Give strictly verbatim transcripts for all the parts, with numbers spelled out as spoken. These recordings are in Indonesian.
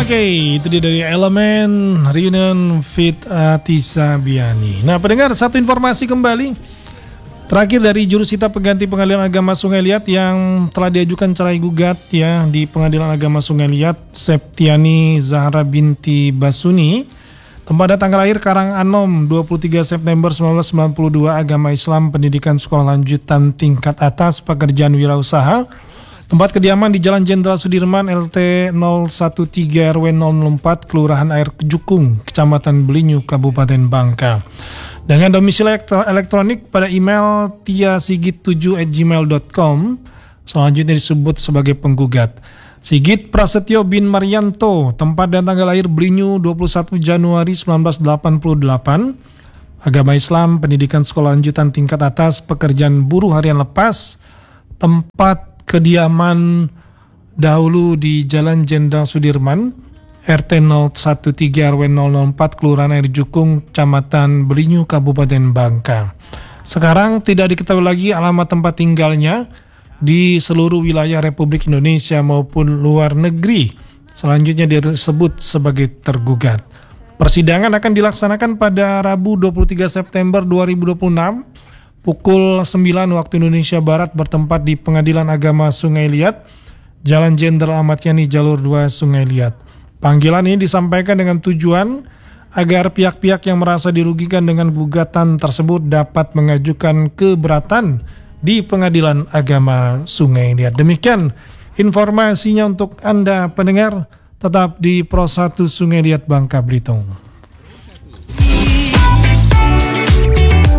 Oke, itu dia dari Elemen Reunion Fit Atisa Biani. Nah, pendengar, satu informasi kembali. Terakhir dari jurusita pengganti Pengadilan Agama Sungai Liat yang telah diajukan cerai gugat ya di Pengadilan Agama Sungai Liat, Septiani Zahra binti Basuni. Tempatnya tanggal lahir Karanganom dua puluh tiga September seribu sembilan ratus sembilan puluh dua, agama Islam, pendidikan sekolah lanjutan tingkat atas, pekerjaan wirausaha. Tempat kediaman di Jalan Jenderal Sudirman, L T nol satu tiga R W nol nol empat, Kelurahan Air Jukung, Kecamatan Belinyu, Kabupaten Bangka. Dengan domisili elektronik pada email tiasigit tujuh at gmail dot com, selanjutnya disebut sebagai penggugat. Sigit Prasetyo bin Marianto, tempat dan tanggal lahir Belinyu dua puluh satu Januari seribu sembilan ratus delapan puluh delapan, agama Islam, pendidikan sekolah lanjutan tingkat atas, pekerjaan buruh harian lepas, tempat kediaman dahulu di Jalan Jenderal Sudirman, R T nol satu tiga R W nol nol empat, Kelurahan Air Jukung, Kecamatan Belinyu, Kabupaten Bangka. Sekarang tidak diketahui lagi alamat tempat tinggalnya di seluruh wilayah Republik Indonesia maupun luar negeri. Selanjutnya disebut sebagai tergugat. Persidangan akan dilaksanakan pada Rabu dua puluh tiga September dua ribu dua puluh enam pukul sembilan waktu Indonesia Barat, bertempat di Pengadilan Agama Sungai Liat, Jalan Jenderal Ahmad Yani, Jalur dua, Sungai Liat. Panggilan ini disampaikan dengan tujuan agar pihak-pihak yang merasa dirugikan dengan gugatan tersebut dapat mengajukan keberatan di Pengadilan Agama Sungai Liat. Demikian informasinya untuk Anda pendengar, tetap di Pro satu Sungai Liat, Bangka Belitung.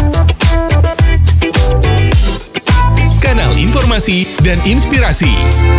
Kanal informasi dan inspirasi